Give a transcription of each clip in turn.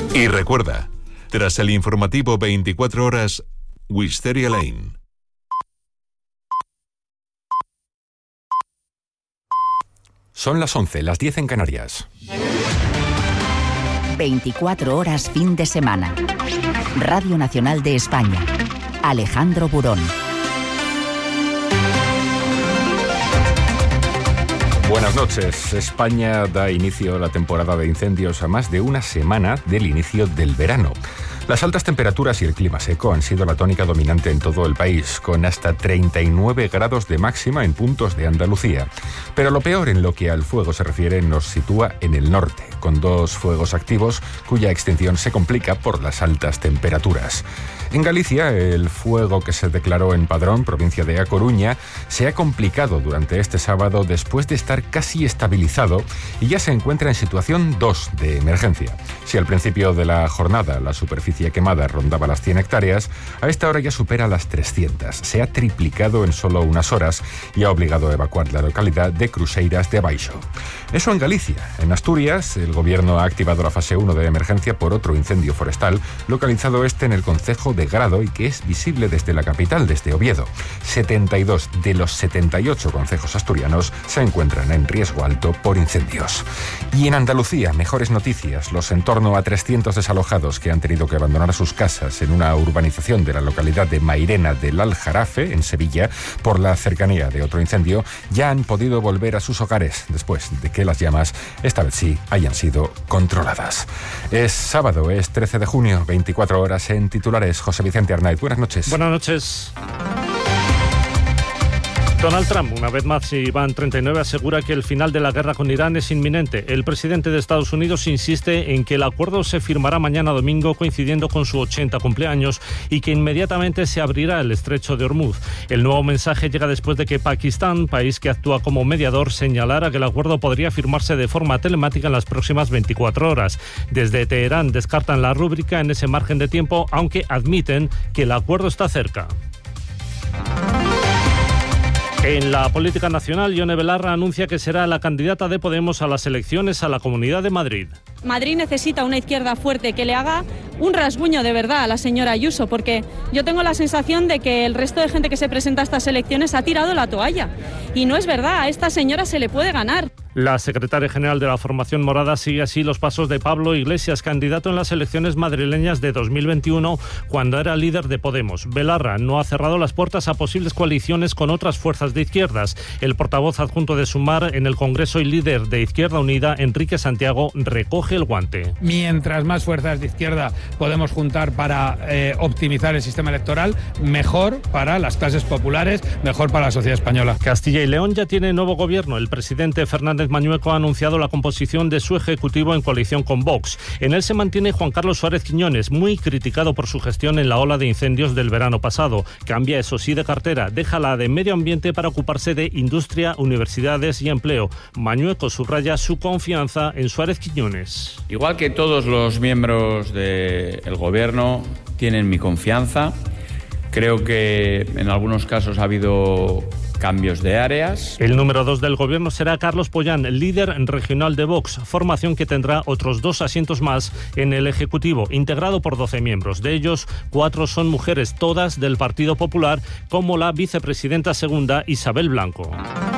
Y recuerda, tras el informativo 24 horas, Wisteria Lane. Son las 11, las 10 en Canarias. 24 horas fin de semana. Radio Nacional de España. Alejandro Burón. Buenas noches. España da inicio a la temporada de incendios a más de una semana del inicio del verano. Las altas temperaturas y el clima seco han sido la tónica dominante en todo el país, con hasta 39 grados de máxima en puntos de Andalucía. Pero lo peor en lo que al fuego se refiere nos sitúa en el norte, con 2 fuegos activos cuya extinción se complica por las altas temperaturas. En Galicia, el fuego que se declaró en Padrón, provincia de A Coruña, se ha complicado durante este sábado después de estar casi estabilizado y ya se encuentra en situación 2 de emergencia. Si al principio de la jornada la superficie quemada rondaba las 100 hectáreas, a esta hora ya supera las 300. Se ha triplicado en solo unas horas y ha obligado a evacuar la localidad de Cruceiras de Baixo. Eso en Galicia. En Asturias, el gobierno ha activado la fase 1 de emergencia por otro incendio forestal, localizado en el concejo de Grado y que es visible desde la capital, desde Oviedo. 72 de los 78 concejos asturianos se encuentran en riesgo alto por incendios. Y en Andalucía, mejores noticias. Los en torno a 300 desalojados que han tenido que abandonar sus casas en una urbanización de la localidad de Mairena del Aljarafe, en Sevilla, por la cercanía de otro incendio, ya han podido volver a sus hogares después de que las llamas, esta vez sí, hayan sido controladas. Es sábado, es 13 de junio, 24 horas en titulares. José Vicente Arnaiz, buenas noches. Buenas noches. Donald Trump, una vez más, y van 39, asegura que el final de la guerra con Irán es inminente. El presidente de Estados Unidos insiste en que el acuerdo se firmará mañana domingo, coincidiendo con su 80 cumpleaños, y que inmediatamente se abrirá el estrecho de Hormuz. El nuevo mensaje llega después de que Pakistán, país que actúa como mediador, señalara que el acuerdo podría firmarse de forma telemática en las próximas 24 horas. Desde Teherán descartan la rúbrica en ese margen de tiempo, aunque admiten que el acuerdo está cerca. En la política nacional, Ione Belarra anuncia que será la candidata de Podemos a las elecciones a la Comunidad de Madrid. Madrid necesita una izquierda fuerte que le haga un rasguño de verdad a la señora Ayuso, porque yo tengo la sensación de que el resto de gente que se presenta a estas elecciones ha tirado la toalla. Y no es verdad, a esta señora se le puede ganar. La secretaria general de la formación morada sigue así los pasos de Pablo Iglesias, candidato en las elecciones madrileñas de 2021, cuando era líder de Podemos. Belarra no ha cerrado las puertas a posibles coaliciones con otras fuerzas de izquierdas. El portavoz adjunto de Sumar en el Congreso y líder de Izquierda Unida, Enrique Santiago, recoge el guante. Mientras más fuerzas de izquierda podemos juntar para optimizar el sistema electoral, mejor para las clases populares, mejor para la sociedad española. Castilla y León ya tiene nuevo gobierno. El presidente Fernández Mañueco ha anunciado la composición de su ejecutivo en coalición con Vox. En él se mantiene Juan Carlos Suárez Quiñones, muy criticado por su gestión en la ola de incendios del verano pasado. Cambia, eso sí, de cartera, deja la de medio ambiente para ocuparse de industria, universidades y empleo. Mañueco subraya su confianza en Suárez Quiñones. Igual que todos los miembros del gobierno tienen mi confianza, creo que en algunos casos ha habido cambios de áreas. El número 2 del gobierno será Carlos Pollán, líder regional de Vox, formación que tendrá otros 2 asientos más en el Ejecutivo, integrado por 12 miembros. De ellos, 4 son mujeres, todas del Partido Popular, como la vicepresidenta segunda Isabel Blanco.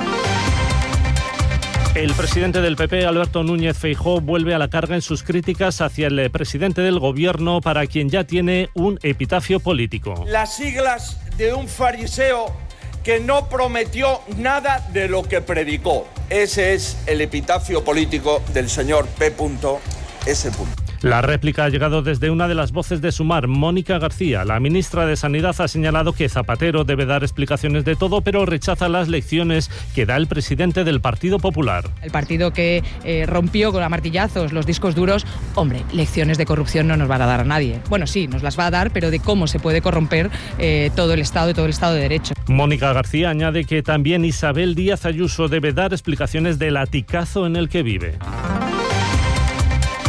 El presidente del PP, Alberto Núñez Feijóo, vuelve a la carga en sus críticas hacia el presidente del gobierno, para quien ya tiene un epitafio político. Las siglas de un fariseo que no prometió nada de lo que predicó. Ese es el epitafio político del señor P.S. La réplica ha llegado desde una de las voces de Sumar, Mónica García. La ministra de Sanidad ha señalado que Zapatero debe dar explicaciones de todo, pero rechaza las lecciones que da el presidente del Partido Popular. El partido que rompió con martillazos los discos duros, hombre, lecciones de corrupción no nos van a dar a nadie. Bueno, sí, nos las va a dar, pero de cómo se puede corromper todo el Estado y todo el Estado de Derecho. Mónica García añade que también Isabel Díaz Ayuso debe dar explicaciones del aticazo en el que vive.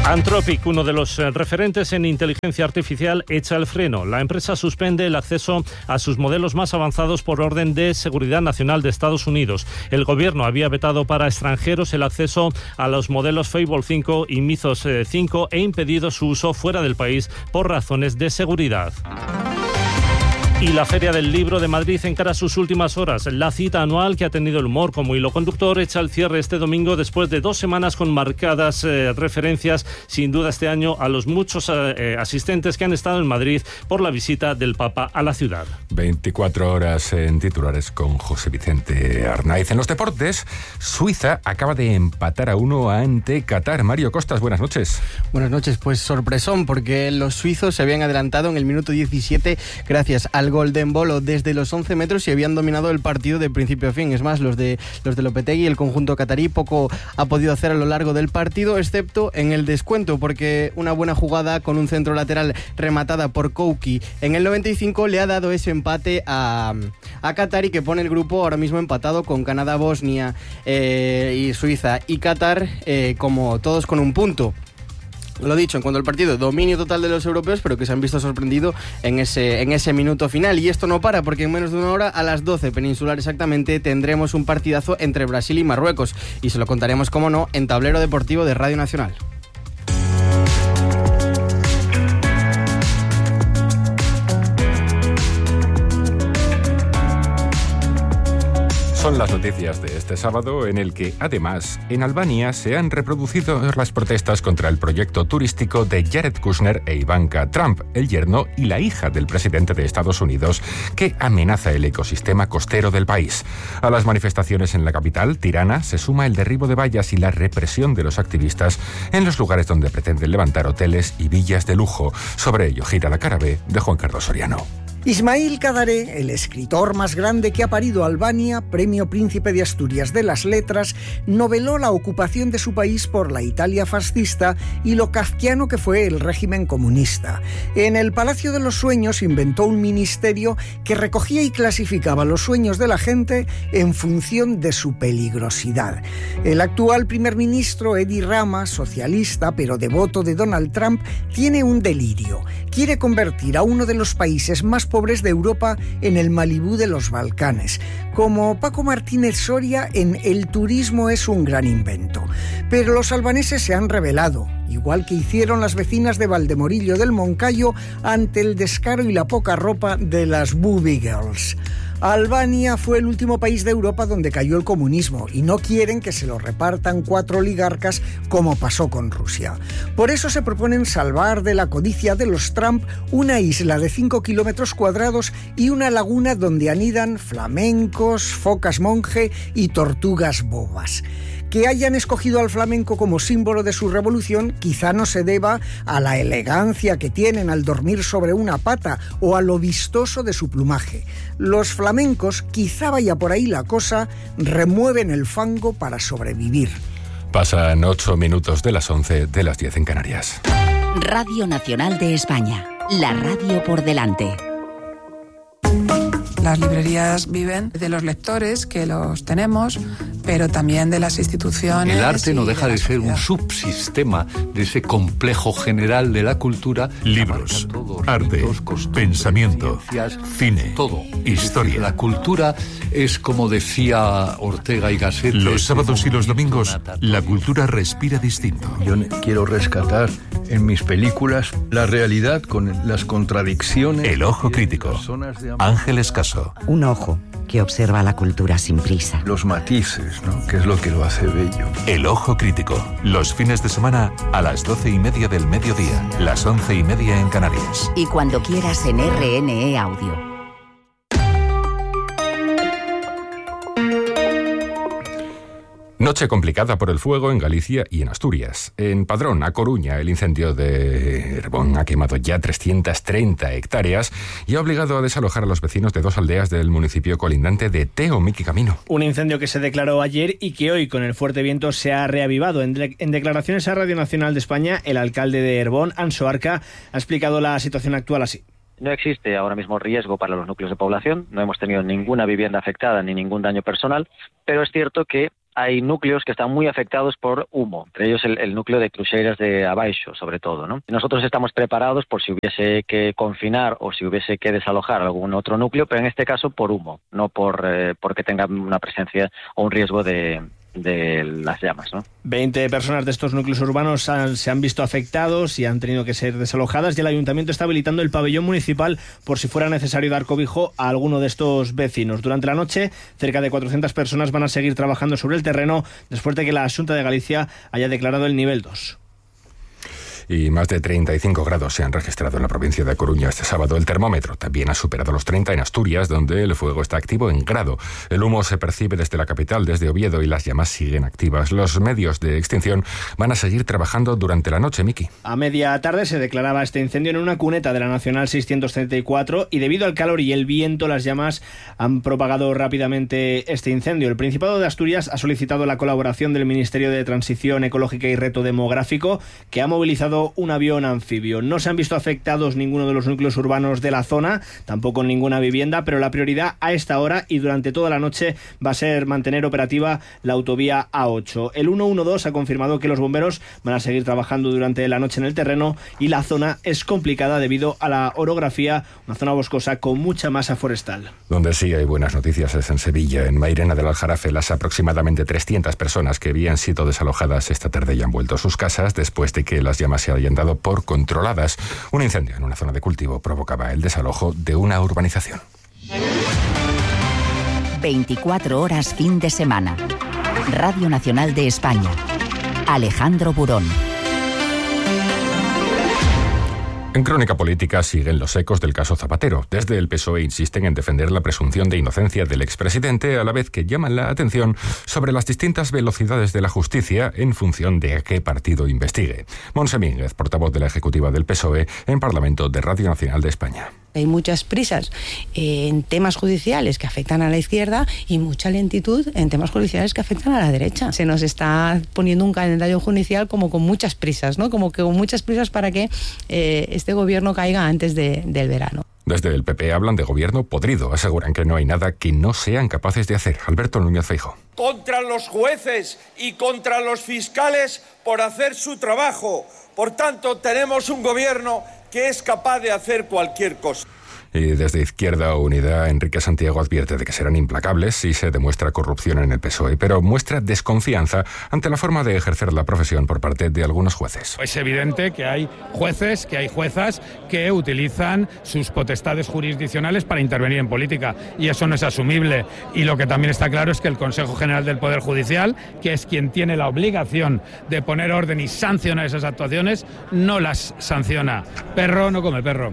Anthropic, uno de los referentes en inteligencia artificial, echa el freno. La empresa suspende el acceso a sus modelos más avanzados por orden de seguridad nacional de Estados Unidos. El gobierno había vetado para extranjeros el acceso a los modelos Fable 5 y Mythos 5 e impedido su uso fuera del país por razones de seguridad. Y la Feria del Libro de Madrid encara sus últimas horas. La cita anual, que ha tenido el humor como hilo conductor, echa el cierre este domingo después de 2 semanas con marcadas referencias, sin duda este año, a los muchos asistentes que han estado en Madrid por la visita del Papa a la ciudad. 24 horas en titulares con José Vicente Arnaiz. En los deportes, Suiza acaba de empatar a 1 ante Qatar. Mario Costas, buenas noches. Buenas noches, pues sorpresón, porque los suizos se habían adelantado en el minuto 17 gracias al gol de Embolo desde los 11 metros y habían dominado el partido de principio a fin. Es más, los de Lopetegui, el conjunto catarí, poco ha podido hacer a lo largo del partido, excepto en el descuento, porque una buena jugada con un centro lateral rematada por Kouki en el 95 le ha dado ese empate a Qatar, y que pone el grupo ahora mismo empatado con Canadá, Bosnia y Suiza y Qatar, como todos con un punto. Lo dicho, en cuanto al partido, dominio total de los europeos, pero que se han visto sorprendidos en ese minuto final. Y esto no para, porque en menos de una hora, a las 12 peninsular exactamente, tendremos un partidazo entre Brasil y Marruecos. Y se lo contaremos, como no, en Tablero Deportivo de Radio Nacional. Son las noticias de este sábado, en el que, además, en Albania se han reproducido las protestas contra el proyecto turístico de Jared Kushner e Ivanka Trump, el yerno y la hija del presidente de Estados Unidos, que amenaza el ecosistema costero del país. A las manifestaciones en la capital, Tirana, se suma el derribo de vallas y la represión de los activistas en los lugares donde pretenden levantar hoteles y villas de lujo. Sobre ello gira la cara B de Juan Carlos Soriano. Ismail Kadare, el escritor más grande que ha parido Albania, Premio Príncipe de Asturias de las Letras, noveló la ocupación de su país por la Italia fascista y lo kafkiano que fue el régimen comunista. En el Palacio de los Sueños inventó un ministerio que recogía y clasificaba los sueños de la gente en función de su peligrosidad. El actual primer ministro, Edi Rama, socialista pero devoto de Donald Trump, tiene un delirio. Quiere convertir a uno de los países más pobres de Europa en el Malibú de los Balcanes. Como Paco Martínez Soria, en El turismo es un gran invento. Pero los albaneses se han rebelado, igual que hicieron las vecinas de Valdemorillo del Moncayo ante el descaro y la poca ropa de las Booby Girls. Albania fue el último país de Europa donde cayó el comunismo y no quieren que se lo repartan 4 oligarcas como pasó con Rusia. Por eso se proponen salvar de la codicia de los Trump una isla de 5 kilómetros cuadrados y una laguna donde anidan flamencos, focas monje y tortugas bobas. Que hayan escogido al flamenco como símbolo de su revolución quizá no se deba a la elegancia que tienen al dormir sobre una pata o a lo vistoso de su plumaje. Los flamencos, quizá vaya por ahí la cosa, remueven el fango para sobrevivir. Pasan 8 minutos de las 11 de las 10 en Canarias. Radio Nacional de España, la radio por delante. Las librerías viven de los lectores, que los tenemos, pero también de las instituciones. El arte no deja de ser un subsistema de ese complejo general de la cultura. Libros, arte, pensamiento, cine, todo, historia. La cultura es, como decía Ortega y Gasset, los sábados y los domingos, la cultura respira distinto. Yo quiero rescatar en mis películas la realidad con las contradicciones. El ojo crítico. Ángel Escaso. Un ojo que observa la cultura sin prisa. Los matices, ¿no? Que es lo que lo hace bello. El ojo crítico. Los fines de semana a las 12:30 del mediodía, las 11:30 en Canarias. Y cuando quieras en RNE Audio. Noche complicada por el fuego en Galicia y en Asturias. En Padrón, a Coruña, el incendio de Herbón ha quemado ya 330 hectáreas y ha obligado a desalojar a los vecinos de 2 aldeas del municipio colindante de Teo Miki Camino. Un incendio que se declaró ayer y que hoy, con el fuerte viento, se ha reavivado. En declaraciones a Radio Nacional de España, el alcalde de Herbón, Anso Arca, ha explicado la situación actual así. No existe ahora mismo riesgo para los núcleos de población, no hemos tenido ninguna vivienda afectada ni ningún daño personal, pero es cierto que hay núcleos que están muy afectados por humo, entre ellos el núcleo de Cruxeiras de Abaixo, sobre todo, ¿no? Nosotros estamos preparados por si hubiese que confinar o si hubiese que desalojar algún otro núcleo, pero en este caso por humo, no porque tenga una presencia o un riesgo de las llamas, ¿no? 20 personas de estos núcleos urbanos se han visto afectados y han tenido que ser desalojadas, y el ayuntamiento está habilitando el pabellón municipal por si fuera necesario dar cobijo a alguno de estos vecinos. Durante la noche, cerca de 400 personas van a seguir trabajando sobre el terreno después de que la Xunta de Galicia haya declarado el nivel 2. Y más de 35 grados se han registrado en la provincia de Coruña este sábado. El termómetro también ha superado los 30 en Asturias, donde el fuego está activo en grado. El humo se percibe desde la capital, desde Oviedo, y las llamas siguen activas. Los medios de extinción van a seguir trabajando durante la noche, Miki. A media tarde se declaraba este incendio en una cuneta de la Nacional 634 y debido al calor y el viento, las llamas han propagado rápidamente este incendio. El Principado de Asturias ha solicitado la colaboración del Ministerio de Transición Ecológica y Reto Demográfico, que ha movilizado un avión anfibio. No se han visto afectados ninguno de los núcleos urbanos de la zona, tampoco ninguna vivienda, pero la prioridad a esta hora y durante toda la noche va a ser mantener operativa la autovía A8. El 112 ha confirmado que los bomberos van a seguir trabajando durante la noche en el terreno y la zona es complicada debido a la orografía, una zona boscosa con mucha masa forestal. Donde sí hay buenas noticias es en Sevilla. En Mairena del Aljarafe, las aproximadamente 300 personas que habían sido desalojadas esta tarde ya han vuelto a sus casas después de que las llamas se hayan dado por controladas. Un incendio en una zona de cultivo provocaba el desalojo de una urbanización. 24 horas fin de semana. Radio Nacional de España. Alejandro Burón. En Crónica Política siguen los ecos del caso Zapatero. Desde el PSOE insisten en defender la presunción de inocencia del expresidente, a la vez que llaman la atención sobre las distintas velocidades de la justicia en función de a qué partido investigue. Montse Mínguez, portavoz de la ejecutiva del PSOE en Parlamento de Radio Nacional de España. Hay muchas prisas en temas judiciales que afectan a la izquierda y mucha lentitud en temas judiciales que afectan a la derecha. Se nos está poniendo un calendario judicial como con muchas prisas, ¿no? Como que con muchas prisas para que este gobierno caiga antes del verano. Desde el PP hablan de gobierno podrido. Aseguran que no hay nada que no sean capaces de hacer. Alberto Núñez Feijóo. Contra los jueces y contra los fiscales por hacer su trabajo. Por tanto, tenemos un gobierno que es capaz de hacer cualquier cosa. Y desde Izquierda Unida, Enrique Santiago advierte de que serán implacables si se demuestra corrupción en el PSOE, pero muestra desconfianza ante la forma de ejercer la profesión por parte de algunos jueces. Es evidente que hay jueces, que hay juezas que utilizan sus potestades jurisdiccionales para intervenir en política, y eso no es asumible. Y lo que también está claro es que el Consejo General del Poder Judicial, que es quien tiene la obligación de poner orden y sancionar esas actuaciones, no las sanciona. Perro no come perro.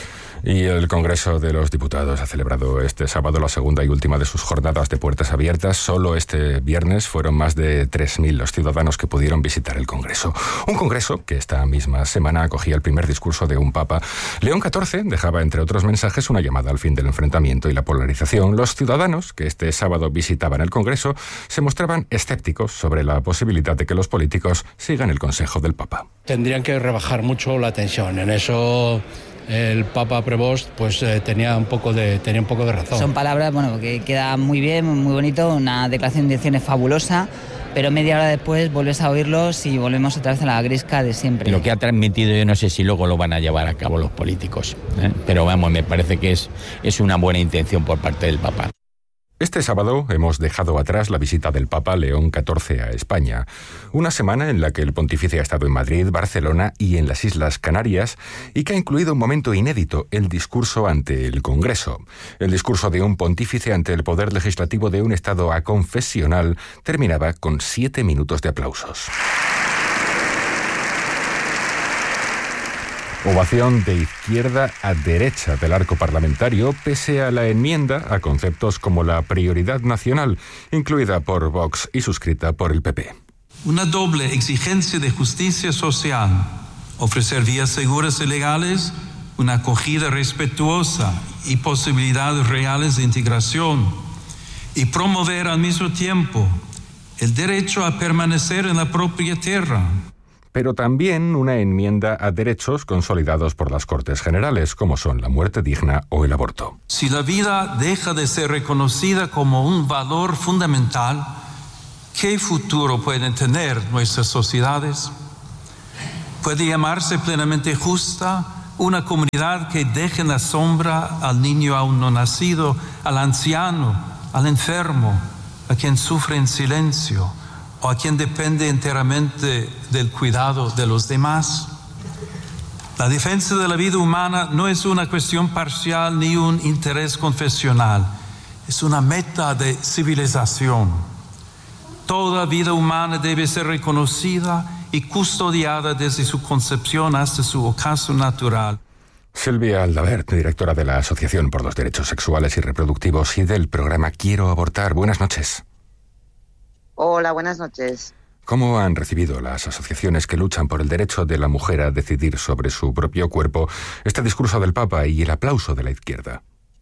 Y el Congreso de los Diputados ha celebrado este sábado la segunda y última de sus jornadas de puertas abiertas. Solo este viernes fueron más de 3.000 los ciudadanos que pudieron visitar el Congreso. Un Congreso que esta misma semana acogía el primer discurso de un Papa. León XIV dejaba, entre otros mensajes, una llamada al fin del enfrentamiento y la polarización. Los ciudadanos que este sábado visitaban el Congreso se mostraban escépticos sobre la posibilidad de que los políticos sigan el consejo del Papa. Tendrían que rebajar mucho la tensión. En eso el Papa Prevost tenía un poco de razón. Son palabras que queda muy bien, muy bonito, una declaración de intenciones fabulosa, pero media hora después vuelves a oírlos y volvemos otra vez a la gresca de siempre. Lo que ha transmitido, yo no sé si luego lo van a llevar a cabo los políticos, pero me parece que es una buena intención por parte del Papa. Este sábado hemos dejado atrás la visita del Papa León XIV a España. Una semana en la que el pontífice ha estado en Madrid, Barcelona y en las Islas Canarias y que ha incluido un momento inédito, el discurso ante el Congreso. El discurso de un pontífice ante el poder legislativo de un Estado aconfesional terminaba con 7 minutos de aplausos. Ovación de izquierda a derecha del arco parlamentario, pese a la enmienda a conceptos como la prioridad nacional, incluida por Vox y suscrita por el PP. Una doble exigencia de justicia social, ofrecer vías seguras y legales, una acogida respetuosa y posibilidades reales de integración, y promover al mismo tiempo el derecho a permanecer en la propia tierra. Pero también una enmienda a derechos consolidados por las Cortes Generales, como son la muerte digna o el aborto. Si la vida deja de ser reconocida como un valor fundamental, ¿qué futuro pueden tener nuestras sociedades? ¿Puede llamarse plenamente justa una comunidad que deje en la sombra al niño aún no nacido, al anciano, al enfermo, a quien sufre en silencio o a quien depende enteramente del cuidado de los demás? La defensa de la vida humana no es una cuestión parcial ni un interés confesional, es una meta de civilización. Toda vida humana debe ser reconocida y custodiada desde su concepción hasta su ocaso natural. Silvia Aldabert, directora de la Asociación por los Derechos Sexuales y Reproductivos y del programa Quiero Abortar. Buenas noches. Hola, buenas noches. ¿Cómo han recibido las asociaciones que luchan por el derecho de la mujer a decidir sobre su propio cuerpo este discurso del Papa y el aplauso de la izquierda?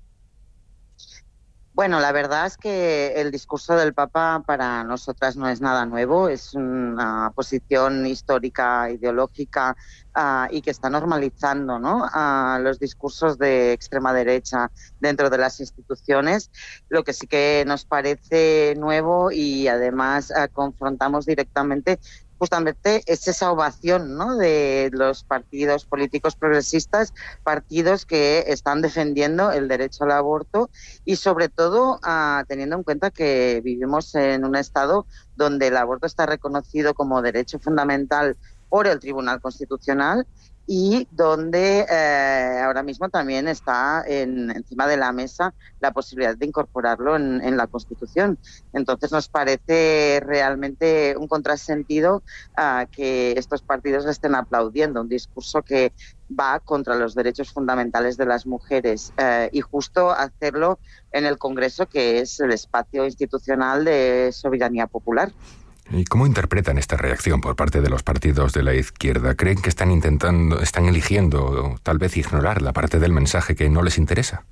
Bueno, la verdad es que el discurso del Papa para nosotras no es nada nuevo, es una posición histórica, ideológica y que está normalizando, ¿no?, los discursos de extrema derecha dentro de las instituciones. Lo que sí que nos parece nuevo y además confrontamos directamente justamente es esa ovación, ¿no?, de los partidos políticos progresistas, partidos que están defendiendo el derecho al aborto y sobre todo teniendo en cuenta que vivimos en un estado donde el aborto está reconocido como derecho fundamental por el Tribunal Constitucional y donde ahora mismo también está encima de la mesa la posibilidad de incorporarlo en la Constitución. Entonces nos parece realmente un contrasentido que estos partidos estén aplaudiendo un discurso que va contra los derechos fundamentales de las mujeres y justo hacerlo en el Congreso, que es el espacio institucional de soberanía popular. ¿Y cómo interpretan esta reacción por parte de los partidos de la izquierda? ¿Creen que están eligiendo tal vez ignorar la parte del mensaje que no les interesa?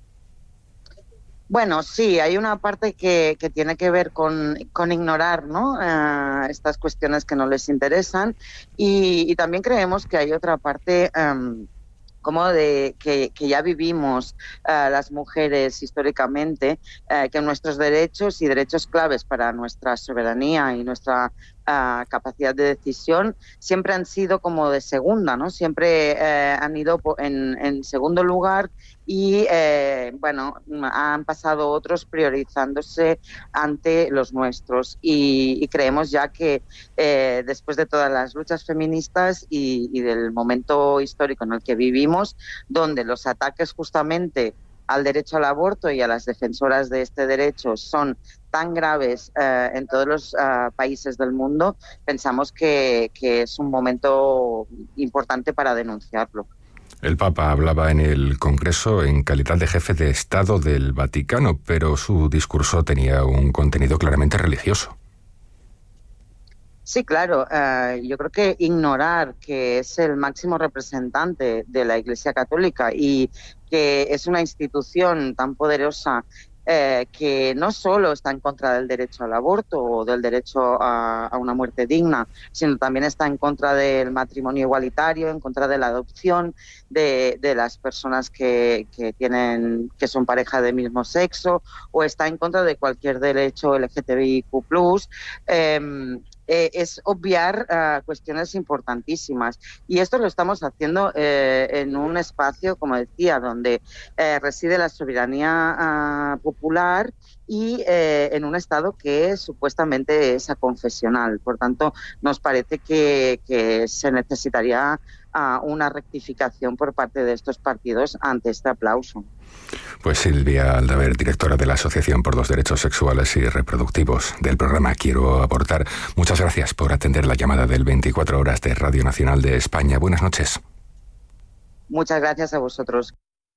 Bueno, sí, hay una parte que tiene que ver con ignorar, ¿no?, estas cuestiones que no les interesan y también creemos que hay otra parte como de que ya vivimos las mujeres históricamente, que nuestros derechos y derechos claves para nuestra soberanía y nuestra capacidad de decisión siempre han sido como de segunda, ¿no? Siempre han ido en segundo lugar y bueno, han pasado otros priorizándose ante los nuestros y creemos ya que después de todas las luchas feministas y del momento histórico en el que vivimos, donde los ataques justamente al derecho al aborto y a las defensoras de este derecho son tan graves en todos los países del mundo, pensamos que es un momento importante para denunciarlo. El Papa hablaba en el Congreso en calidad de jefe de Estado del Vaticano, pero su discurso tenía un contenido claramente religioso. Sí, claro. Yo creo que ignorar que es el máximo representante de la Iglesia Católica y que es una institución tan poderosa que no solo está en contra del derecho al aborto o del derecho a una muerte digna, sino también está en contra del matrimonio igualitario, en contra de la adopción de las personas que son pareja de mismo sexo, o está en contra de cualquier derecho LGTBIQ+. Es obviar cuestiones importantísimas. Y esto lo estamos haciendo en un espacio, como decía, donde reside la soberanía popular y en un Estado que supuestamente es aconfesional. Por tanto, nos parece que se necesitaría una rectificación por parte de estos partidos ante este aplauso. Pues Silvia Aldabert, directora de la Asociación por los Derechos Sexuales y Reproductivos del programa Quiero Abortar, muchas gracias por atender la llamada del 24 Horas de Radio Nacional de España. Buenas noches. Muchas gracias a vosotros.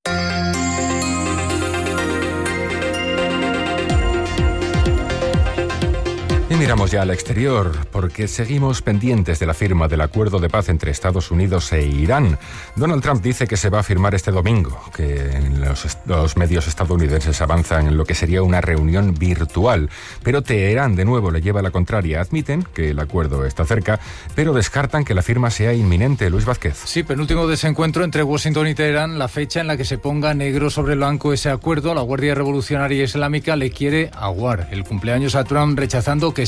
Y miramos ya al exterior, porque seguimos pendientes de la firma del acuerdo de paz entre Estados Unidos e Irán. Donald Trump dice que se va a firmar este domingo, que los medios estadounidenses avanzan en lo que sería una reunión virtual. Pero Teherán, de nuevo, le lleva la contraria. Admiten que el acuerdo está cerca, pero descartan que la firma sea inminente. Luis Vázquez. Sí, penúltimo desencuentro entre Washington y Teherán, la fecha en la que se ponga negro sobre blanco ese acuerdo. La Guardia Revolucionaria Islámica le quiere aguar el cumpleaños a Trump, rechazando que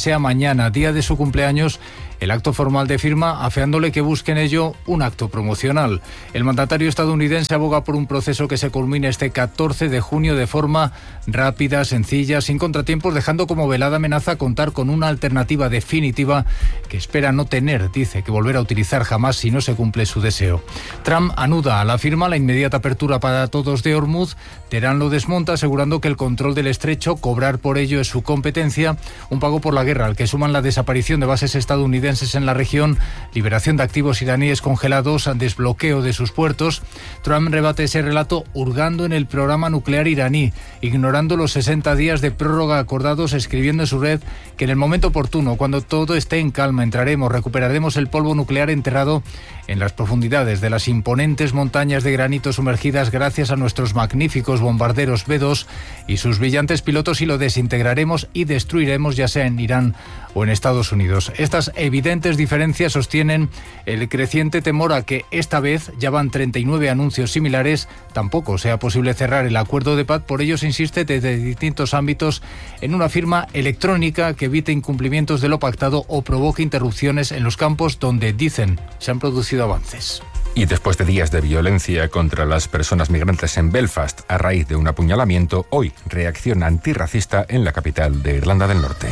sea mañana, día de su cumpleaños, el acto formal de firma, afeándole que busque en ello un acto promocional. El mandatario estadounidense aboga por un proceso que se culmine este 14 de junio de forma rápida, sencilla, sin contratiempos, dejando como velada amenaza contar con una alternativa definitiva que espera no tener, dice, que volver a utilizar jamás si no se cumple su deseo. Trump anuda a la firma la inmediata apertura para todos de Hormuz. Teherán lo desmonta, asegurando que el control del estrecho, cobrar por ello es su competencia, un pago por la guerra al que suman la desaparición de bases estadounidenses en la región, liberación de activos iraníes congelados, desbloqueo de sus puertos. Trump rebate ese relato hurgando en el programa nuclear iraní, ignorando los 60 días de prórroga acordados, escribiendo en su red que en el momento oportuno, cuando todo esté en calma, recuperaremos el polvo nuclear enterrado en las profundidades de las imponentes montañas de granito sumergidas gracias a nuestros magníficos bombarderos B-2 y sus brillantes pilotos, y lo desintegraremos y destruiremos, ya sea en Irán o en Estados Unidos. Estas evidentes diferencias sostienen el creciente temor a que esta vez, ya van 39 anuncios similares, tampoco sea posible cerrar el acuerdo de paz. Por ello se insiste desde distintos ámbitos en una firma electrónica que evite incumplimientos de lo pactado o provoque interrupciones en los campos donde, dicen, se han producido avances. Y después de días de violencia contra las personas migrantes en Belfast a raíz de un apuñalamiento, hoy reacción antirracista en la capital de Irlanda del Norte.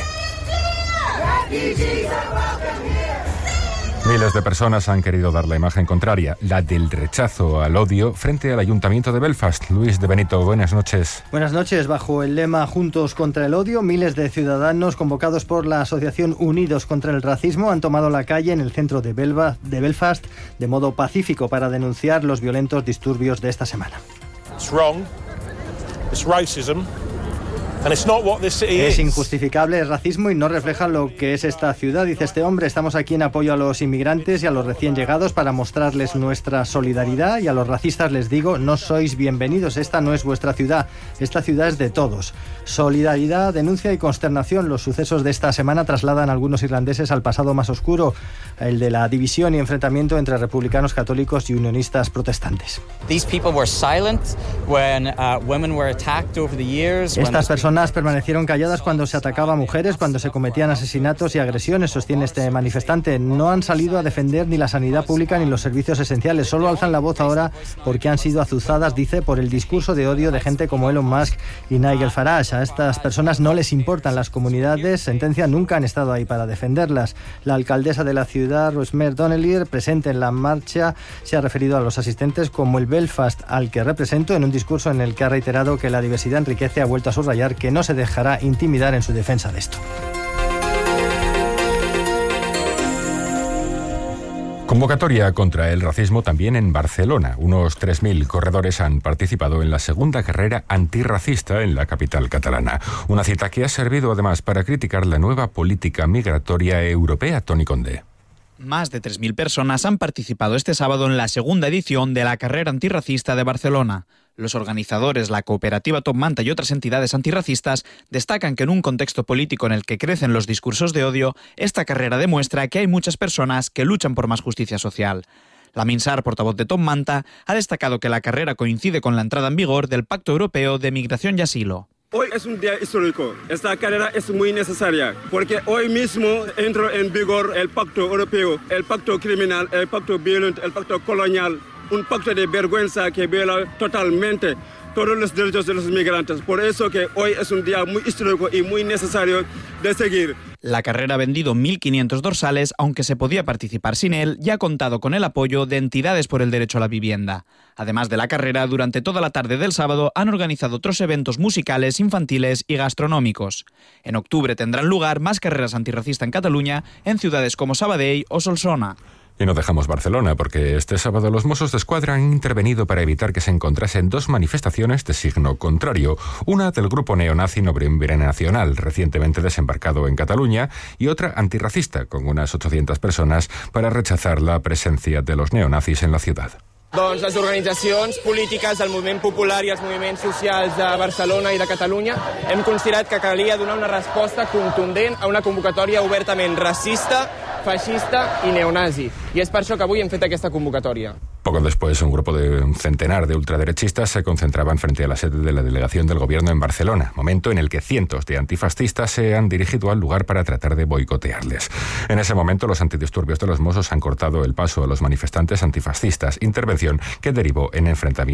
Miles de personas han querido dar la imagen contraria, la del rechazo al odio, frente al Ayuntamiento de Belfast. Luis de Benito, buenas noches. Buenas noches. Bajo el lema Juntos contra el odio, miles de ciudadanos convocados por la asociación Unidos contra el Racismo han tomado la calle en el centro de Belfast de modo pacífico para denunciar los violentos disturbios de esta semana. It's wrong. It's racism. Es injustificable, es racismo y no refleja lo que es esta ciudad, dice este hombre. Estamos aquí en apoyo a los inmigrantes y a los recién llegados para mostrarles nuestra solidaridad, y a los racistas les digo, no sois bienvenidos, esta no es vuestra ciudad, esta ciudad es de todos. Solidaridad, denuncia y consternación. Los sucesos de esta semana trasladan a algunos irlandeses al pasado más oscuro, el de la división y enfrentamiento entre republicanos católicos y unionistas protestantes. Estas personas permanecieron calladas cuando se atacaba a mujeres, cuando se cometían asesinatos y agresiones, sostiene este manifestante. No han salido a defender ni la sanidad pública ni los servicios esenciales, solo alzan la voz ahora porque han sido azuzadas, dice, por el discurso de odio de gente como Elon Musk y Nigel Farage. A estas personas no les importan las comunidades, sentencia, nunca han estado ahí para defenderlas. La alcaldesa de la ciudad, Rosemary Donnelly, presente en la marcha, se ha referido a los asistentes como el Belfast al que represento, en un discurso en el que ha reiterado que la diversidad enriquece. Ha vuelto a subrayar que no se dejará intimidar en su defensa de esto. Convocatoria contra el racismo también en Barcelona. Unos 3.000 corredores han participado en la segunda carrera antirracista en la capital catalana. Una cita que ha servido además para criticar la nueva política migratoria europea. Toni Condé. Más de 3.000 personas han participado este sábado en la segunda edición de la carrera antirracista de Barcelona. Los organizadores, la cooperativa Top Manta y otras entidades antirracistas destacan que en un contexto político en el que crecen los discursos de odio, esta carrera demuestra que hay muchas personas que luchan por más justicia social. Lamin Sarr, portavoz de Top Manta, ha destacado que la carrera coincide con la entrada en vigor del Pacto Europeo de Migración y Asilo. Hoy es un día histórico. Esta carrera es muy necesaria porque hoy mismo entra en vigor el Pacto Europeo, el Pacto Criminal, el Pacto Violento, el Pacto Colonial, un pacto de vergüenza que viola totalmente todos los derechos de los inmigrantes. Por eso que hoy es un día muy histórico y muy necesario de seguir. La carrera ha vendido 1.500 dorsales, aunque se podía participar sin él, y ha contado con el apoyo de entidades por el derecho a la vivienda. Además de la carrera, durante toda la tarde del sábado han organizado otros eventos musicales, infantiles y gastronómicos. En octubre tendrán lugar más carreras antirracistas en Cataluña, en ciudades como Sabadell o Solsona. Y no dejamos Barcelona, porque este sábado los Mossos d'Esquadra han intervenido para evitar que se encontrasen dos manifestaciones de signo contrario. Una del grupo neonazi Noviembre Nacional, recientemente desembarcado en Cataluña, y otra antirracista, con unas 800 personas, para rechazar la presencia de los neonazis en la ciudad. Doncs les organitzacions polítiques del moviment popular i els moviments socials de Barcelona i de Catalunya hem considerat que calia donar una resposta contundent a una convocatòria obertament racista, feixista i neonazi. I és per això que avui hem fet aquesta convocatòria. Poco después, un grupo de un centenar de ultraderechistas se concentraban frente a la sede de la delegación del gobierno en Barcelona, momento en el que cientos de antifascistas se han dirigido al lugar para tratar de boicotearles. En ese momento, los antidisturbios de los Mossos han cortado el paso a los manifestantes antifascistas, intervención que derivó en enfrentamientos